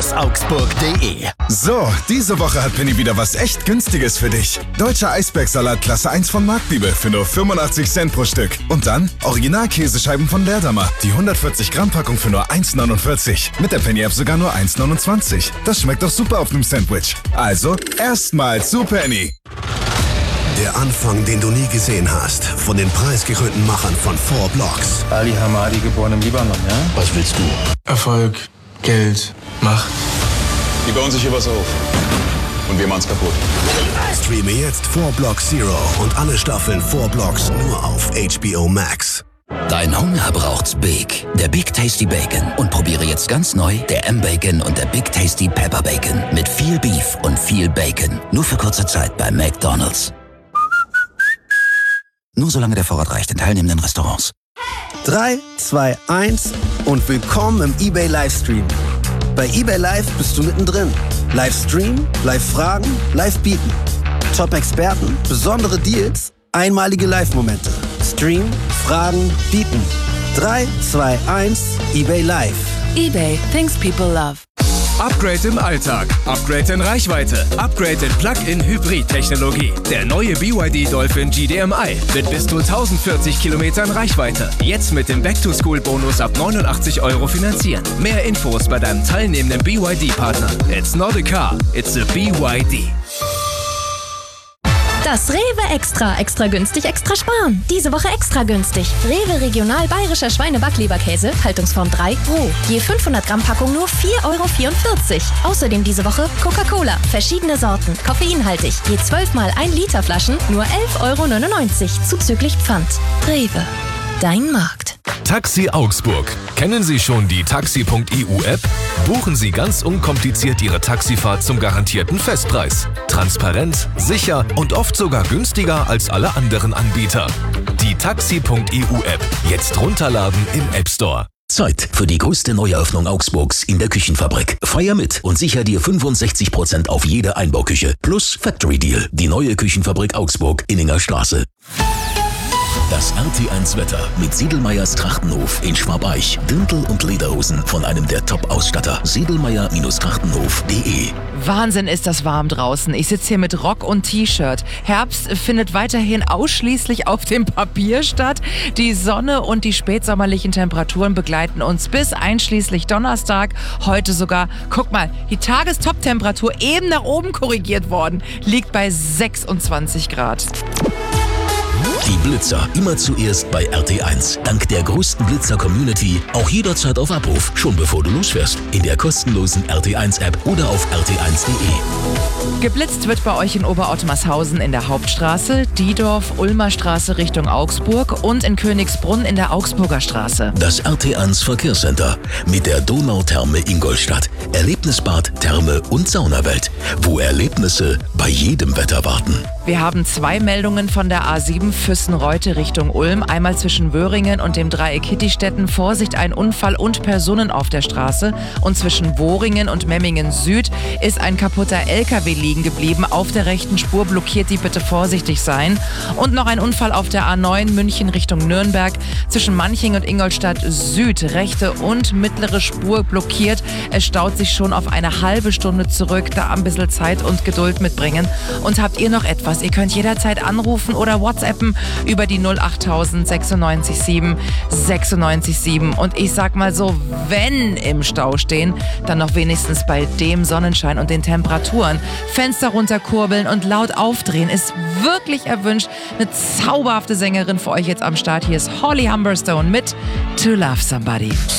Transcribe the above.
www.augsburg.de. So, diese Woche hat Penny wieder was echt Günstiges für dich. Deutscher Eisbergsalat Klasse 1 von Marktliebe für nur 85 Cent pro Stück. Und dann Original-Käsescheiben von Leerdammer. Die 140 Gramm Packung für nur 1,49. Mit der Penny-App sogar nur 1,29. Das schmeckt doch super auf einem Sandwich. Also, erstmal zu Penny. Der Anfang, den du nie gesehen hast. Von den preisgekrönten Machern von 4 Blocks. Ali Hamadi, geboren im Libanon, ja? Was willst du? Erfolg, Geld, Macht. Die bauen sich hier was auf. Und wir machen's kaputt. Streame jetzt 4 Blocks Zero und alle Staffeln 4 Blocks nur auf HBO Max. Dein Hunger braucht's Big. Der Big Tasty Bacon. Und probiere jetzt ganz neu der M-Bacon und der Big Tasty Pepper Bacon. Mit viel Beef und viel Bacon. Nur für kurze Zeit bei McDonald's. Nur solange der Vorrat reicht in teilnehmenden Restaurants. 3, 2, 1 und willkommen im eBay Livestream. Bei eBay Live bist du mittendrin. Livestream, Live-Fragen, Live-Bieten. Top-Experten, besondere Deals, einmalige Live-Momente. Stream, Fragen, Bieten. 3, 2, 1, eBay Live. eBay, things people love. Upgrade im Alltag, Upgrade in Reichweite, Upgrade in Plug-in-Hybrid-Technologie. Der neue BYD Dolphin GDMI mit bis zu 1040 Kilometern Reichweite. Jetzt mit dem Back-to-School-Bonus ab 89 € finanzieren. Mehr Infos bei deinem teilnehmenden BYD-Partner. It's not a car, it's a BYD. Das Rewe Extra günstig, extra sparen. Diese Woche extra günstig. Rewe Regional Bayerischer Schweinebacklieberkäse, Haltungsform 3, roh. Je 500 Gramm Packung nur 4,44 €. Außerdem diese Woche Coca-Cola, verschiedene Sorten, koffeinhaltig. Je 12 mal 1 Liter Flaschen nur 11,99 € zuzüglich Pfand. Rewe, dein Markt. Taxi Augsburg. Kennen Sie schon die Taxi.eu-App? Buchen Sie ganz unkompliziert Ihre Taxifahrt zum garantierten Festpreis. Transparent, sicher und oft sogar günstiger als alle anderen Anbieter. Die Taxi.eu-App. Jetzt runterladen im App Store. Zeit für die größte Neueröffnung Augsburgs in der Küchenfabrik. Feier mit und sicher dir 65% auf jede Einbauküche plus Factory Deal. Die neue Küchenfabrik Augsburg, Inninger Straße. Das RT1-Wetter mit Siedelmeyers Trachtenhof in Schwabeich. Dirndl und Lederhosen von einem der Top-Ausstatter. Siedelmeyer-Trachtenhof.de. Wahnsinn ist das warm draußen. Ich sitze hier mit Rock und T-Shirt. Herbst findet weiterhin ausschließlich auf dem Papier statt. Die Sonne und die spätsommerlichen Temperaturen begleiten uns bis einschließlich Donnerstag. Heute sogar, guck mal, die Tagestop-Temperatur eben nach oben korrigiert worden. Liegt bei 26 Grad. Die Blitzer immer zuerst bei RT1. Dank der größten Blitzer-Community auch jederzeit auf Abruf, schon bevor du losfährst. In der kostenlosen RT1-App oder auf rt1.de. Geblitzt wird bei euch in Oberottmarshausen in der Hauptstraße, Diedorf-Ulmer Straße Richtung Augsburg und in Königsbrunn in der Augsburger Straße. Das RT1 Verkehrscenter mit der Donautherme Ingolstadt. Erlebnisbad, Therme und Saunawelt, wo Erlebnisse bei jedem Wetter warten. Wir haben 2 Meldungen von der A7 Füssen-Reute Richtung Ulm. Einmal zwischen Wöhringen und dem Dreieck Hittistetten. Vorsicht, ein Unfall und Personen auf der Straße. Und zwischen Wohringen und Memmingen Süd ist ein kaputter LKW liegen geblieben. Auf der rechten Spur blockiert, die bitte vorsichtig sein. Und noch ein Unfall auf der A9 München Richtung Nürnberg. Zwischen Manching und Ingolstadt Süd. Rechte und mittlere Spur blockiert. Es staut sich schon auf eine halbe Stunde zurück. Da ein bisschen Zeit und Geduld mitbringen. Und habt ihr noch etwas? Ihr könnt jederzeit anrufen oder WhatsAppen über die 08000 96 7 96 7. Und ich sag mal so, wenn im Stau stehen, dann noch wenigstens bei dem Sonnenschein und den Temperaturen. Fenster runterkurbeln und laut aufdrehen ist wirklich erwünscht. Eine zauberhafte Sängerin für euch jetzt am Start. Hier ist Holly Humberstone mit To Love Somebody.